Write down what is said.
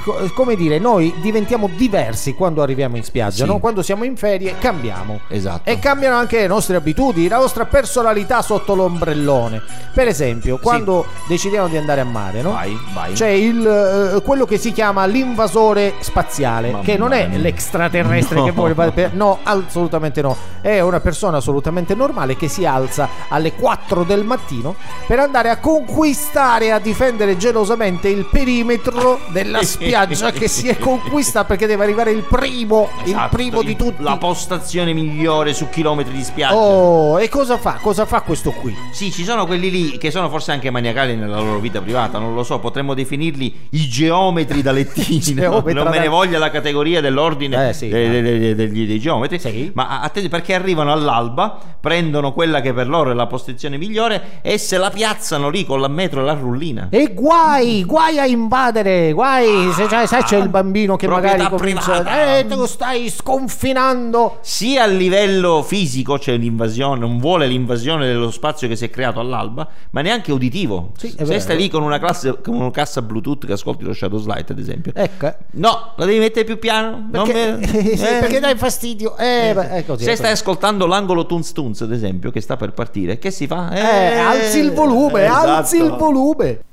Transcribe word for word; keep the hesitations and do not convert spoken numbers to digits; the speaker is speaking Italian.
come dire, noi diventiamo diversi quando arriviamo in spiaggia, sì. no? Quando siamo in ferie cambiamo. Esatto. E cambiano anche le nostre abitudini, la nostra personalità sotto l'ombrellone. Per esempio, quando sì. decidiamo di andare a mare, no? Vai, vai. C'è il, uh, quello che si chiama l'invasore spaziale, Mamma che non è mia. l'extraterrestre no. che vuole per... no, assolutamente no. È una persona assolutamente normale che si alza alle quattro del mattino per andare a conquistare, a difendere gelosamente il perimetro della spiaggia che si è conquistata, perché deve arrivare il primo, esatto, il primo il, di tutti, la postazione migliore su chilometri di spiaggia. Oh, e cosa fa? Cosa fa questo qui? Sì, ci sono quelli lì che sono forse anche maniacali nella loro vita privata, non lo so, potremmo definirli i geometri da lettino. Non me ne voglia la categoria dell'ordine eh, sì, dei, dei, dei, dei, dei geometri, sì. ma attenti, perché arrivano all'alba, prendono quella che per loro è la postazione migliore e se la piazzano lì con la metro e la rullina. E guai, guai a invadere, guai, ah, se c'è, se c'è il bambino che magari comincia, eh, tu stai sconfinando. Sia a livello fisico c'è l'invasione, non vuole l'invasione dello spazio che si è creato all'alba, ma neanche uditivo. Sì, se stai lì con una, classe, con una cassa Bluetooth che ascolti lo Shadow Slide, ad esempio, ecco. no, la devi mettere più piano, perché, non me... eh, perché dai fastidio. Eh, eh, beh, così, se stai ascoltando l'angolo Tunz Tunz, ad esempio, che sta per partire, che si fa? Eh, eh alzi il volume, esatto. alzi il volume.